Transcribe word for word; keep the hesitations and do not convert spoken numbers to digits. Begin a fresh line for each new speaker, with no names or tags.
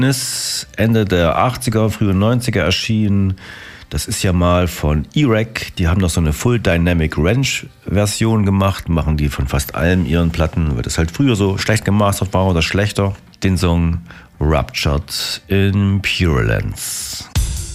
ist Ende der achtziger, frühe neunziger erschienen. Das ist ja mal von E-Rec. Die haben noch so eine Full Dynamic Range Version gemacht, machen die von fast allen ihren Platten, weil das halt früher so schlecht gemastert war oder schlechter. Den Song Ruptured in Purulence.